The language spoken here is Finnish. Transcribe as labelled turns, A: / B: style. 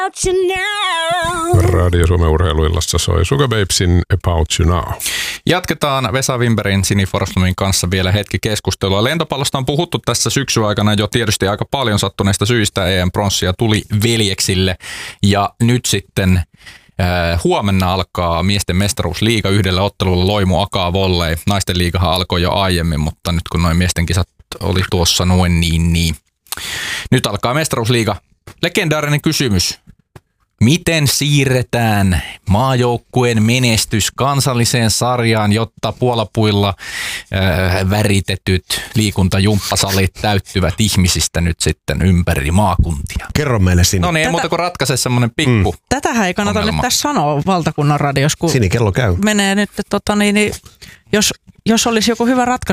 A: Radio Suomen urheiluillassa soi Sugababesin About You Now.
B: Jatketaan Vesa Wimbergin, Sini Forsblomin kanssa vielä hetki keskustelua. Lentopallosta on puhuttu tässä syksyn aikana jo tietysti aika paljon sattuneista syistä. EM-pronssia tuli veljeksille ja nyt sitten huomenna alkaa miesten mestaruusliiga yhdellä ottelulla Loimu Akaa Volley. Naisten liigahan alkoi jo aiemmin, mutta nyt kun noin miesten kisat oli tuossa noin niin. Nyt alkaa mestaruusliiga. Legendaarinen kysymys. Miten siirretään maajoukkueen menestys kansalliseen sarjaan, jotta puolapuilla väritetyt liikuntajumppasalit täyttyvät ihmisistä nyt sitten ympäri maakuntia?
A: Kerro meille, Sini.
B: No niin, ei muuta kuin ratkaise semmoinen pikku
C: Tätähän ei kannata
B: ongelma.
C: nyt tässä sanoa valtakunnan radiossa, kun
A: Sini, kello käy.
C: menee nyt, jos olisi joku hyvä ratkaisu